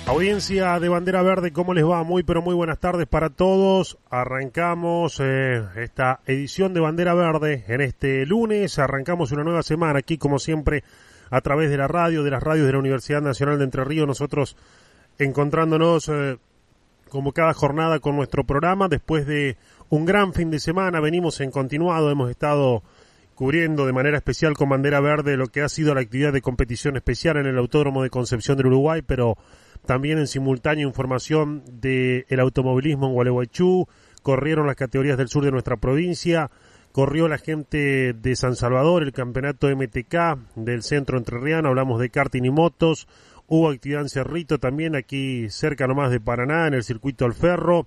Audiencia de Bandera Verde, ¿cómo les va? Muy pero muy buenas tardes para todos. Arrancamos esta edición de Bandera Verde en este lunes. Arrancamos una nueva semana aquí, como siempre, a través de la radio, de las radios de la Universidad Nacional de Entre Ríos. Nosotros encontrándonos como cada jornada con nuestro programa. Después de un gran fin de semana, venimos en continuado. Hemos estado cubriendo de manera especial con Bandera Verde lo que ha sido la actividad de competición especial en el Autódromo de Concepción del Uruguay, pero también en simultáneo información del automovilismo en Gualeguaychú. Corrieron las categorías del sur de nuestra provincia, corrió la gente de San Salvador, el campeonato MTK del centro entrerriano, hablamos de karting y motos. Hubo actividad en Cerrito también, aquí cerca nomás de Paraná, en el circuito al Ferro.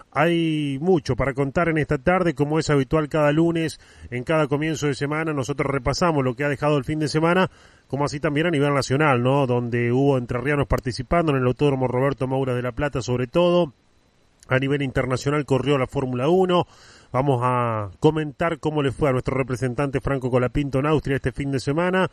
Hay mucho para contar en esta tarde, como es habitual cada lunes, en cada comienzo de semana. Nosotros repasamos lo que ha dejado el fin de semana, como así también a nivel nacional, ¿no? Donde hubo entrerrianos participando en el Autódromo Roberto Maura de La Plata, sobre todo. A nivel internacional corrió la Fórmula 1. Vamos a comentar cómo le fue a nuestro representante Franco Colapinto en Austria este fin de semana.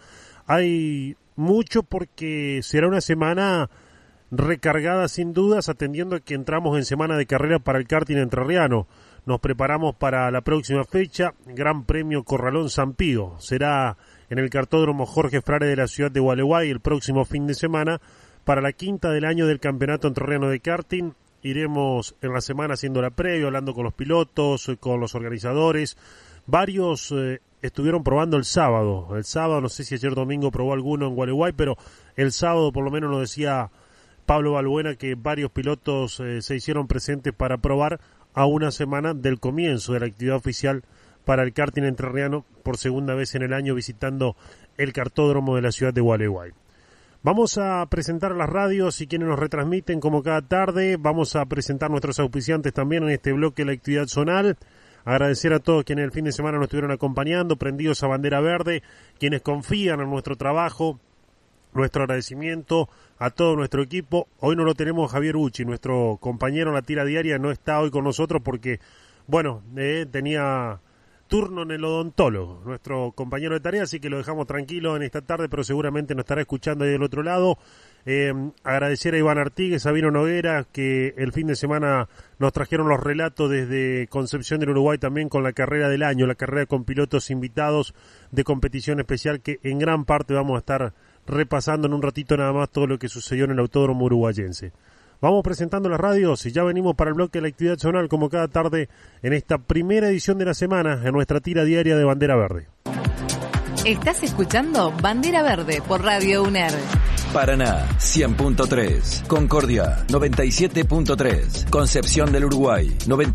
Hay mucho porque será una semana recargada sin dudas, atendiendo a que entramos en semana de carrera para el karting entrerriano. Nos preparamos para la próxima fecha, Gran Premio Corralón San Pío. Será en el kartódromo Jorge Frare de la ciudad de Gualeguay el próximo fin de semana para la quinta del año del campeonato entrerriano de karting. Iremos en la semana haciendo la previa, hablando con los pilotos, con los organizadores. Varios estuvieron probando el sábado. El sábado, no sé si ayer domingo probó alguno en Gualeguay, pero el sábado por lo menos nos decía Pablo Balbuena que varios pilotos se hicieron presentes para probar a una semana del comienzo de la actividad oficial para el karting entrerriano, por segunda vez en el año visitando el kartódromo de la ciudad de Gualeguay. Vamos a presentar a las radios y quienes nos retransmiten como cada tarde. Vamos a presentar nuestros auspiciantes también en este bloque de la actividad zonal. Agradecer a todos quienes el fin de semana nos estuvieron acompañando, prendidos a Bandera Verde, quienes confían en nuestro trabajo. Nuestro agradecimiento a todo nuestro equipo. Hoy no lo tenemos Javier Uchi, nuestro compañero en la tira diaria, no está hoy con nosotros porque, bueno, tenía turno en el odontólogo, nuestro compañero de tarea, así que lo dejamos tranquilo en esta tarde, pero seguramente nos estará escuchando ahí del otro lado. Agradecer a Iván Artigues, a Vino Noguera, que el fin de semana nos trajeron los relatos desde Concepción del Uruguay también con la carrera del año, la carrera con pilotos invitados de competición especial, que en gran parte vamos a estar repasando en un ratito nada más todo lo que sucedió en el autódromo uruguayense. Vamos presentando las radios y ya venimos para el bloque de la actividad zonal como cada tarde en esta primera edición de la semana en nuestra tira diaria de Bandera Verde. Estás escuchando Bandera Verde por Radio UNER. Paraná 100.3, Concordia 97.3, Concepción del Uruguay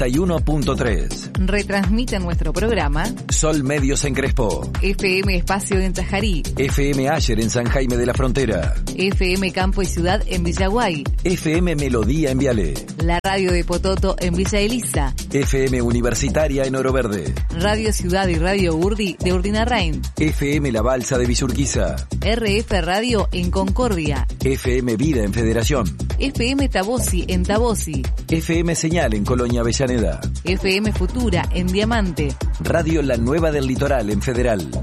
91.3. Retransmite nuestro programa Sol Medios en Crespo, FM Espacio en Tajarí, FM Ayer en San Jaime de la Frontera, FM Campo y Ciudad en Villaguay, FM Melodía en Viale, la radio de Pototo en Villa Elisa, FM Universitaria en Oro Verde, Radio Ciudad y Radio Urdi de Urdinarrain, FM La Balsa de Villurquiza, RF Radio en Concordia, FM Vida en Federación, FM Tabosi en Tabosi, FM Señal en Colonia Avellaneda, FM Futura en Diamante, Radio La Nueva del Litoral en Federal.